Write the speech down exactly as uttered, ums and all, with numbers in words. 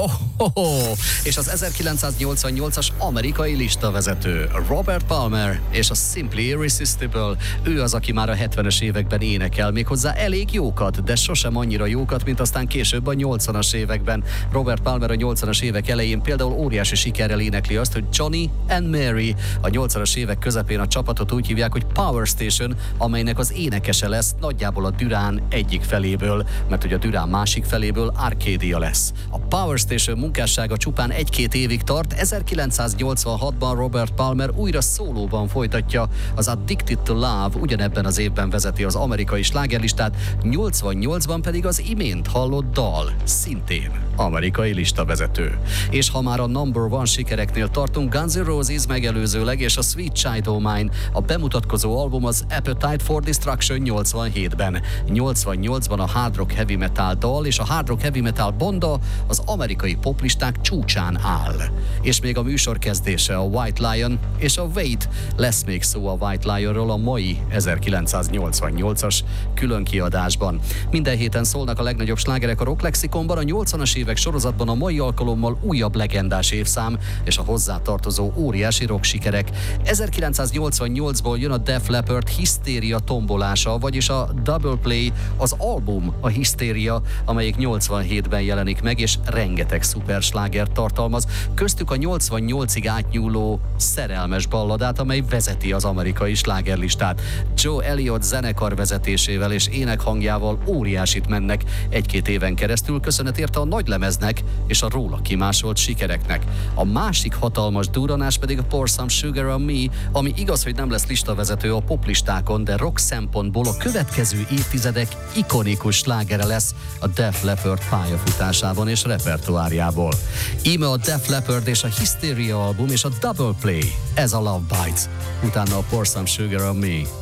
Oh, oh, oh. És az ezerkilencszáznyolcvannyolcas amerikai listavezető Robert Palmer és a Simply Irresistible. Ő az, aki már a hetvenes években énekel, méghozzá elég jókat, de sosem annyira jókat, mint aztán később a nyolcvanas években. Robert Palmer a nyolcvanas évek elején például óriási sikerrel énekli azt, hogy Johnny and Mary. A nyolcvanas évek közepén a csapatot úgy hívják, hogy Power Station, amelynek az énekese lesz nagyjából a Duran egyik feléből, mert hogy a Duran másik feléből Arcadia lesz. A Power Station munkássága csupán egy-két évig tart, ezerkilencszáznyolcvanhatban Robert Palmer újra szólóban folytatja. Az Addicted to Love ugyanebben az évben vezeti az amerikai slágerlistát, nyolcvannyolcban pedig az imént hallott dal, szintén amerikai listavezető. És ha már a number one sikereknél tartunk, Guns N' Roses megelőzőleg és a Sweet Child O' Mine, a bemutatkozó album az Appetite for Destruction nyolcvanhétben. nyolcvannyolcban a hard rock heavy metal dal és a hard rock heavy metal bonda az amerikai poplisták csúcsán áll. És még a műsor kezdése a White Lion és a Wait, lesz még szó a White Lionról a mai ezerkilencszáznyolcvannyolcas különkiadásban. Minden héten szólnak a legnagyobb slágerek a Rock Lexikonban, a nyolcvanas évek sorozatban a mai alkalommal újabb legendás évszám és a hozzátartozó óriási rock sikerek. ezerkilencszáznyolcvannyolcból jön a Def Leppard Hysteria tombolása, vagyis a Double Play, az album a Hysteria, amelyik nyolcvanhétben jelenik meg, és rengeteg szuperslágert tartalmaz, köztük a nyolcvannyolcig átnyúló szerelmes balladát, amely vezeti az amerikai slágerlistát. Joe Elliott zenekar vezetésével és énekhangjával óriásit mennek egy-két éven keresztül, köszönet érte a nagylemeznek és a róla kimásolt sikereknek. A másik hatalmas durranás pedig a Pour Some Sugar on Me, ami igaz, hogy nem lesz listavezető a poplistákon, de rock szempontból a következő évtizedek ikonikus slágere lesz a Def Leppard pályafutásában és repertoárjából. Íme a Def Leppard és a Hysteria album és a Double Play, ez a Love Bites, utána a Pour Some Sugar on Me.